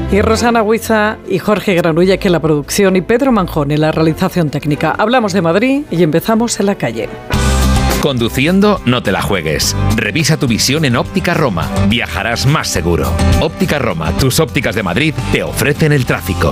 Y Rosana Huiza y Jorge Granulla, que en la producción, y Pedro Manjón en la realización técnica. Hablamos de Madrid y empezamos en la calle. Conduciendo, no te la juegues. Revisa tu visión en Óptica Roma. Viajarás más seguro. Óptica Roma, tus ópticas de Madrid, te ofrecen el tráfico.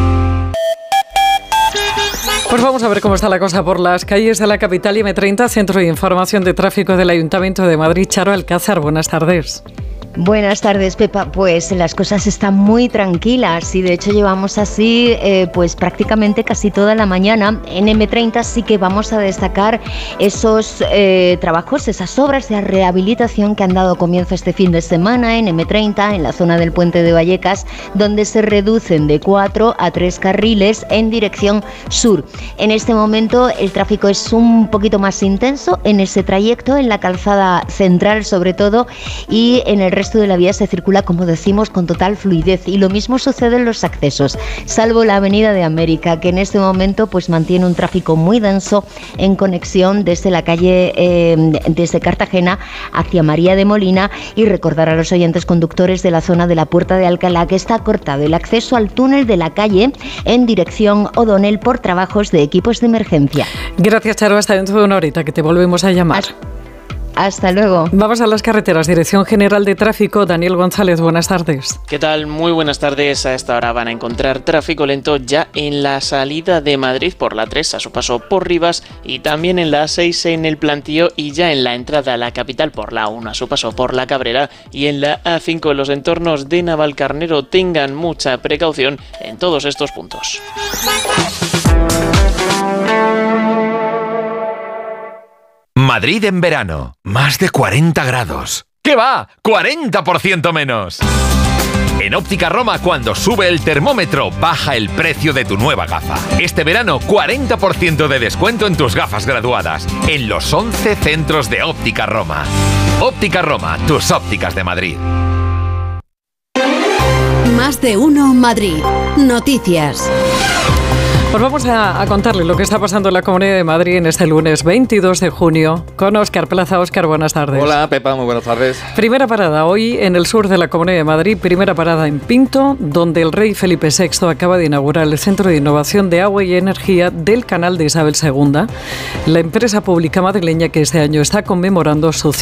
Pues vamos a ver cómo está la cosa por las calles de la capital y M30, Centro de Información de Tráfico del Ayuntamiento de Madrid. Charo Alcázar, buenas tardes. Buenas tardes, Pepa. Pues las cosas están muy tranquilas y de hecho llevamos así pues prácticamente casi toda la mañana. En M30 sí que vamos a destacar esos trabajos, esas obras de rehabilitación que han dado comienzo este fin de semana en M30, en la zona del Puente de Vallecas, donde se reducen de 4 a 3 carriles en dirección sur. En este momento el tráfico es un poquito más intenso en ese trayecto, en la calzada central sobre todo, y en el resto de la vía se circula, como decimos, con total fluidez, y lo mismo sucede en los accesos, salvo la Avenida de América, que en este momento pues mantiene un tráfico muy denso en conexión desde la calle desde Cartagena hacia María de Molina, y recordar a los oyentes conductores de la zona de la Puerta de Alcalá que está cortado el acceso al túnel de la calle en dirección O'Donnell por trabajos de equipos de emergencia. Gracias, Charo, hasta dentro de una horita que te volvemos a llamar. Hasta luego. Vamos a las carreteras. Dirección General de Tráfico, Daniel González, buenas tardes. ¿Qué tal? Muy buenas tardes. A esta hora van a encontrar tráfico lento ya en la salida de Madrid por la 3 a su paso por Rivas, y también en la 6 en el Plantío, y ya en la entrada a la capital por la 1 a su paso por la Cabrera, y en la A5 en los entornos de Navalcarnero. Tengan mucha precaución en todos estos puntos. Madrid en verano. Más de 40 grados. ¿Qué va? ¡40% menos! En Óptica Roma, cuando sube el termómetro, baja el precio de tu nueva gafa. Este verano, 40% de descuento en tus gafas graduadas, en los 11 centros de Óptica Roma. Óptica Roma, tus ópticas de Madrid. Más de uno Madrid. Noticias. Pues vamos a contarle lo que está pasando en la Comunidad de Madrid en este lunes 22 de junio con Óscar Plaza. Óscar, buenas tardes. Hola, Pepa, muy buenas tardes. Primera parada hoy en el sur de la Comunidad de Madrid, primera parada en Pinto, donde el rey Felipe VI acaba de inaugurar el Centro de Innovación de Agua y Energía del Canal de Isabel II, la empresa pública madrileña que este año está conmemorando su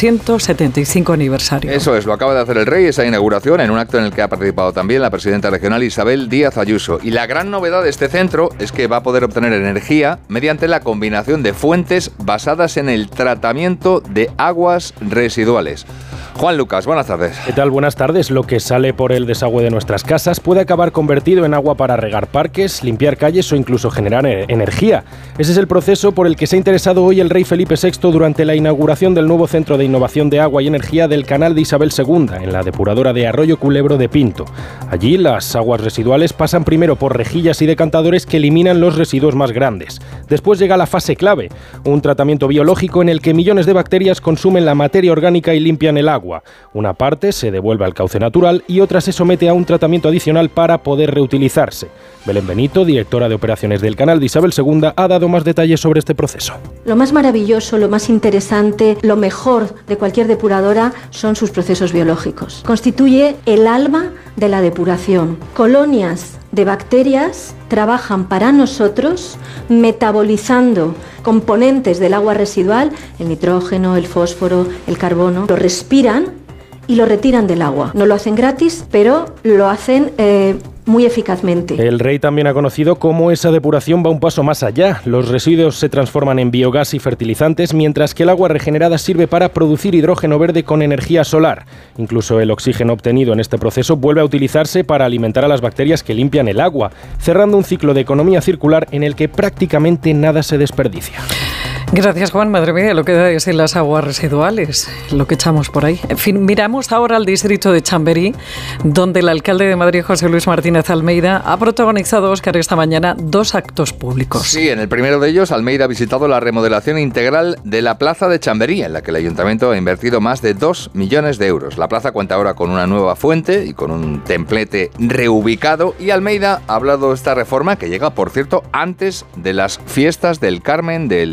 175 aniversario. Eso es, lo acaba de hacer el rey, esa inauguración, en un acto en el que ha participado también la presidenta regional Isabel Díaz Ayuso. Y la gran novedad de este centro es que va a poder obtener energía mediante la combinación de fuentes basadas en el tratamiento de aguas residuales. Juan Lucas, buenas tardes. ¿Qué tal? Buenas tardes. Lo que sale por el desagüe de nuestras casas puede acabar convertido en agua para regar parques, limpiar calles o incluso generar energía. Ese es el proceso por el que se ha interesado hoy el rey Felipe VI durante la inauguración del nuevo Centro de Innovación de Agua y Energía del Canal de Isabel II, en la depuradora de Arroyo Culebro de Pinto. Allí las aguas residuales pasan primero por rejillas y decantadores que eliminan los residuos más grandes. Después llega la fase clave, un tratamiento biológico en el que millones de bacterias consumen la materia orgánica y limpian el agua. Una parte se devuelve al cauce natural y otra se somete a un tratamiento adicional para poder reutilizarse. Belén Benito, directora de operaciones del Canal de Isabel II, ha dado más detalles sobre este proceso. Lo más maravilloso, lo más interesante, lo mejor de cualquier depuradora son sus procesos biológicos. Constituye el alma de la depuración. Colonias de bacterias trabajan para nosotros metabolizando componentes del agua residual, el nitrógeno, el fósforo, el carbono, lo respiran y lo retiran del agua. No lo hacen gratis, pero lo hacen muy eficazmente. El rey también ha conocido cómo esa depuración va un paso más allá. Los residuos se transforman en biogás y fertilizantes, mientras que el agua regenerada sirve para producir hidrógeno verde con energía solar. Incluso el oxígeno obtenido en este proceso vuelve a utilizarse para alimentar a las bacterias que limpian el agua, cerrando un ciclo de economía circular en el que prácticamente nada se desperdicia. Gracias, Juan. Madre mía, lo que da es en las aguas residuales, lo que echamos por ahí. En fin, miramos ahora al distrito de Chamberí, donde el alcalde de Madrid, José Luis Martínez Almeida, ha protagonizado, Óscar, esta mañana 2 actos públicos. Sí, en el primero de ellos, Almeida ha visitado la remodelación integral de la plaza de Chamberí, en la que el ayuntamiento ha invertido más de 2 millones de euros. La plaza cuenta ahora con una nueva fuente y con un templete reubicado, y Almeida ha hablado de esta reforma que llega, por cierto, antes de las fiestas del Carmen del distrito.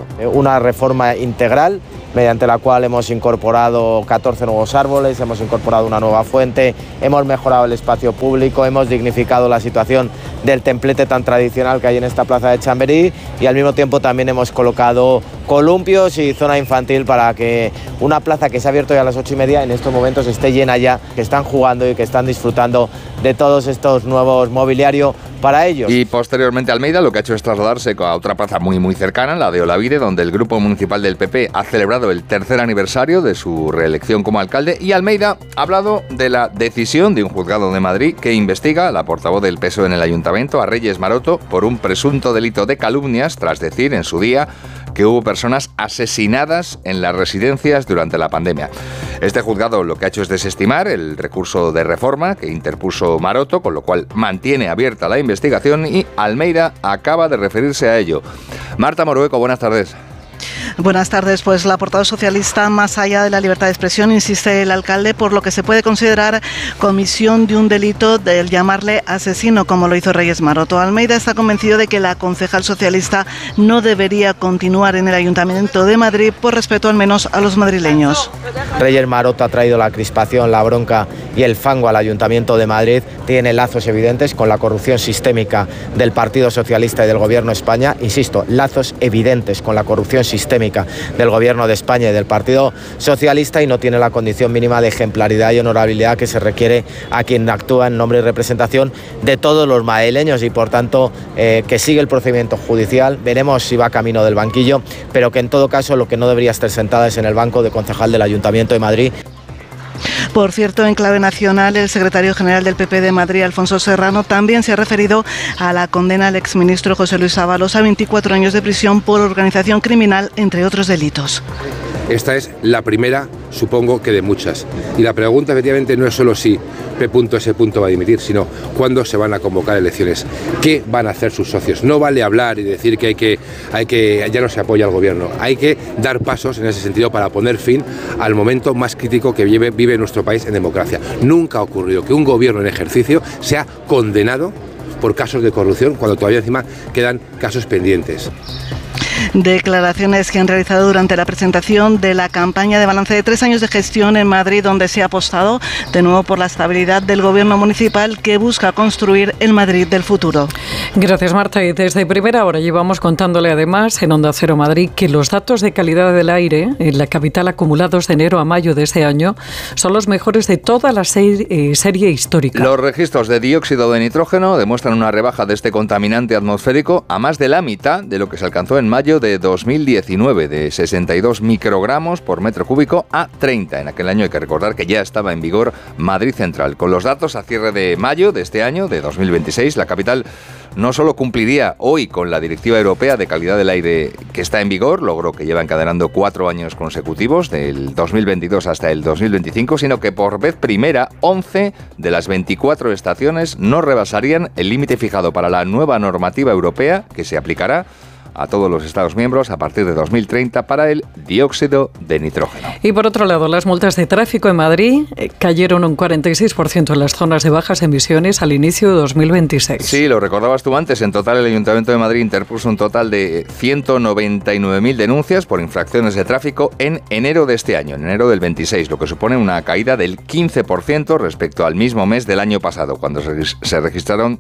hecho. Una reforma integral mediante la cual hemos incorporado 14 nuevos árboles, hemos incorporado una nueva fuente, hemos mejorado el espacio público, hemos dignificado la situación del templete tan tradicional que hay en esta plaza de Chamberí y al mismo tiempo también hemos colocado columpios y zona infantil para que una plaza que se ha abierto ya a las 8:30 en estos momentos esté llena ya, que están jugando y que están disfrutando de todos estos nuevos mobiliario para ellos. Y posteriormente Almeida lo que ha hecho es trasladarse a otra plaza muy cercana, la de Olavide, donde el Grupo Municipal del PP ha celebrado el tercer aniversario de su reelección como alcalde, y Almeida ha hablado de la decisión de un juzgado de Madrid que investiga a la portavoz del PSOE en el ayuntamiento, a Reyes Maroto, por un presunto delito de calumnias, tras decir en su día que hubo personas asesinadas en las residencias durante la pandemia. Este juzgado lo que ha hecho es desestimar el recurso de reforma que interpuso Maroto, con lo cual mantiene abierta la investigación, y Almeida acaba de referirse a ello. Marta Morueco, buenas tardes. Buenas tardes. Pues la portavoz socialista, más allá de la libertad de expresión, insiste el alcalde, por lo que se puede considerar comisión de un delito del llamarle asesino, como lo hizo Reyes Maroto. Almeida está convencido de que la concejal socialista no debería continuar en el Ayuntamiento de Madrid por respeto al menos a los madrileños. Reyes Maroto ha traído la crispación, la bronca y el fango al Ayuntamiento de Madrid. Tiene lazos evidentes con la corrupción sistémica del Partido Socialista y del Gobierno de España. Insisto, lazos evidentes con la corrupción sistémica del Gobierno de España y del Partido Socialista, y no tiene la condición mínima de ejemplaridad y honorabilidad que se requiere a quien actúa en nombre y representación de todos los madrileños, y por tanto que sigue el procedimiento judicial. Veremos si va camino del banquillo, pero que en todo caso lo que no debería estar sentada es en el banco de concejal del Ayuntamiento de Madrid. Por cierto, en clave nacional, el secretario general del PP de Madrid, Alfonso Serrano, también se ha referido a la condena al exministro José Luis Ábalos a 24 años de prisión por organización criminal, entre otros delitos. Esta es la primera, supongo que de muchas. Y la pregunta efectivamente no es solo si P.S. va a dimitir, sino cuándo se van a convocar elecciones. ¿Qué van a hacer sus socios? No vale hablar y decir que ya no se apoya al gobierno. Hay que dar pasos en ese sentido para poner fin al momento más crítico que vive nuestro país en democracia. Nunca ha ocurrido que un gobierno en ejercicio sea condenado por casos de corrupción cuando todavía encima quedan casos pendientes. Declaraciones que han realizado durante la presentación de la campaña de balance de 3 años de gestión en Madrid, donde se ha apostado de nuevo por la estabilidad del gobierno municipal que busca construir el Madrid del futuro. Gracias, Marta. Y desde primera hora llevamos contándole además en Onda Cero Madrid que los datos de calidad del aire en la capital acumulados de enero a mayo de este año son los mejores de toda la serie histórica. Los registros de dióxido de nitrógeno demuestran una rebaja de este contaminante atmosférico a más de la mitad de lo que se alcanzó en mayo de 2019, de 62 microgramos por metro cúbico a 30. En aquel año hay que recordar que ya estaba en vigor Madrid Central. Con los datos a cierre de mayo de este año, de 2026, la capital no solo cumpliría hoy con la Directiva Europea de Calidad del Aire que está en vigor, logro que lleva encadenando 4 años consecutivos, del 2022 hasta el 2025, sino que por vez primera 11 de las 24 estaciones no rebasarían el límite fijado para la nueva normativa europea que se aplicará a todos los Estados miembros a partir de 2030 para el dióxido de nitrógeno. Y por otro lado, las multas de tráfico en Madrid cayeron un 46% en las zonas de bajas emisiones al inicio de 2026. Sí, lo recordabas tú antes. En total, el Ayuntamiento de Madrid interpuso un total de 199.000 denuncias por infracciones de tráfico en enero de este año, en enero del 26, lo que supone una caída del 15% respecto al mismo mes del año pasado, cuando se registraron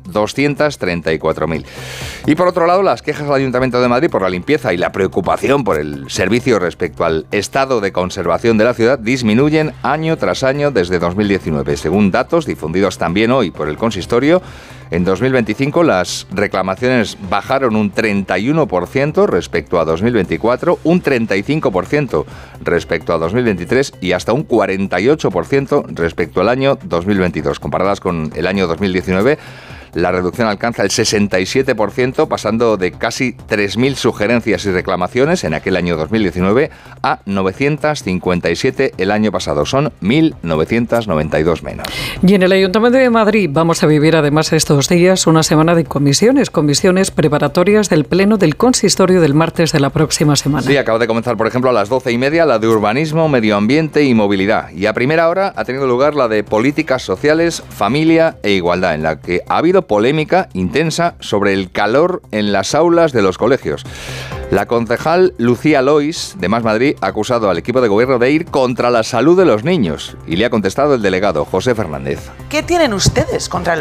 234.000. Y por otro lado, las quejas al Ayuntamiento de Madrid por la limpieza y la preocupación por el servicio respecto al estado de conservación de la ciudad disminuyen año tras año desde 2019. Según datos difundidos también hoy por el consistorio, en 2025 las reclamaciones bajaron un 31% respecto a 2024, un 35% respecto a 2023 y hasta un 48% respecto al año 2022. Comparadas con el año 2019, la reducción alcanza el 67%, pasando de casi 3.000 sugerencias y reclamaciones en aquel año 2019 a 957 el año pasado. Son 1.992 menos. Y en el Ayuntamiento de Madrid vamos a vivir además estos días una semana de comisiones preparatorias del Pleno del Consistorio del martes de la próxima semana. Sí, acaba de comenzar, por ejemplo, a las 12:30 la de Urbanismo, Medio Ambiente y Movilidad. Y a primera hora ha tenido lugar la de Políticas Sociales, Familia e Igualdad, en la que ha habido polémica intensa sobre el calor en las aulas de los colegios. La concejal Lucía Lois, de Más Madrid, ha acusado al equipo de gobierno de ir contra la salud de los niños y le ha contestado el delegado José Fernández. ¿Qué tienen ustedes contra